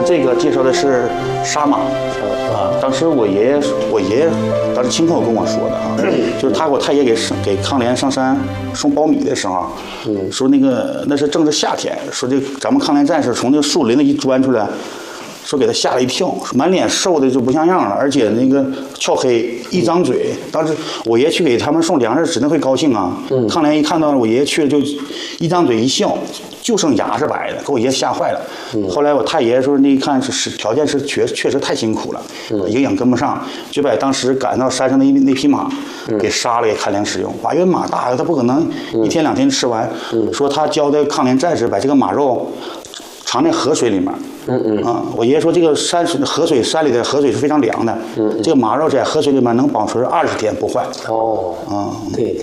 这个介绍的是沙马当时我爷爷当时亲口跟我说的就是他给我太爷给抗联上山送苞米的时候，说那是正是夏天，说这咱们抗联战士从这个树林里一钻出来。说给他吓了一跳，满脸瘦的就不像样了，而且那个翘黑，一张嘴。当时我爷去给他们送粮食，指定会高兴啊。抗联一看到我爷爷去了，就一张嘴一笑，就剩牙是白的，给我爷吓坏了。后来我太爷说，那一看是条件是确实太辛苦了，营养跟不上，就把当时赶到山上的那匹马给杀了，给抗联使用。因为马大，他不可能一天两天吃完。说他教的抗联战士把这个马肉藏在河水里面。我爷爷说这个山里的河水是非常凉的，这个马肉在河水里面能保存20天不坏。 对。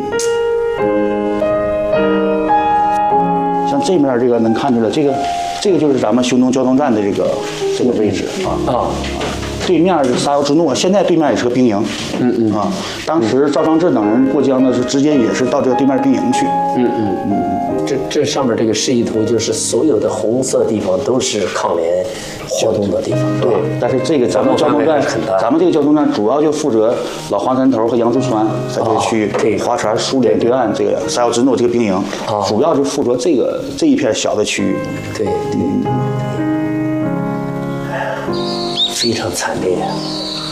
像这面这个能看出来，这个就是咱们匈奴交通站的这个位置对面是沙窑之怒，现在对面也是个兵营。当时赵尚志等人过江的时候，直接也是到这个对面兵营去。 这上面这个示意图就是所有的红色地方都是抗联活动的地方。 对，但是这个咱们交通站，咱们这个交通站主要就负责老黄山头和杨树川才会去划船苏联对岸这个沙窑之怒这个兵营，主要就负责这一片小的区域。 对，非常惨烈。